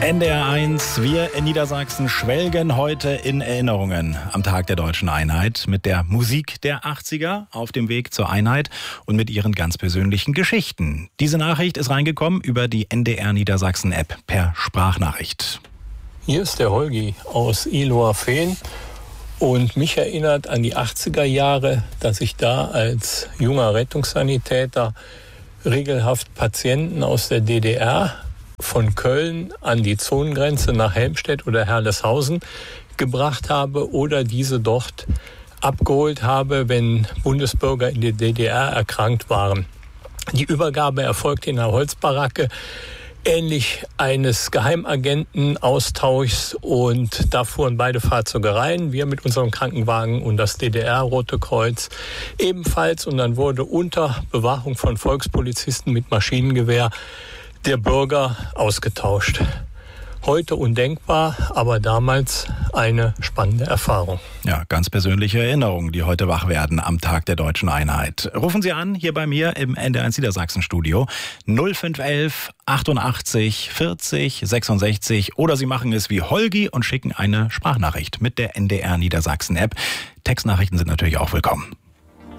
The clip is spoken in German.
NDR1, wir in Niedersachsen schwelgen heute in Erinnerungen am Tag der Deutschen Einheit mit der Musik der 80er auf dem Weg zur Einheit und mit ihren ganz persönlichen Geschichten. Diese Nachricht ist reingekommen über die NDR Niedersachsen App per Sprachnachricht. Hier ist der Holgi aus Ihlowerfehn und mich erinnert an die 80er Jahre, dass ich da als junger Rettungssanitäter regelhaft Patienten aus der DDR von Köln an die Zonengrenze nach Helmstedt oder Herleshausen gebracht habe oder diese dort abgeholt habe, wenn Bundesbürger in der DDR erkrankt waren. Die Übergabe erfolgte in einer Holzbaracke, ähnlich eines Geheimagentenaustauschs, und da fuhren beide Fahrzeuge rein, wir mit unserem Krankenwagen und das DDR-Rote Kreuz ebenfalls, und dann wurde unter Bewachung von Volkspolizisten mit Maschinengewehr der Bürger ausgetauscht. Heute undenkbar, aber damals eine spannende Erfahrung. Ja, ganz persönliche Erinnerungen, die heute wach werden am Tag der Deutschen Einheit. Rufen Sie an, hier bei mir im NDR1 Niedersachsen Studio 0511 88 40 66, oder Sie machen es wie Holgi und schicken eine Sprachnachricht mit der NDR Niedersachsen App. Textnachrichten sind natürlich auch willkommen.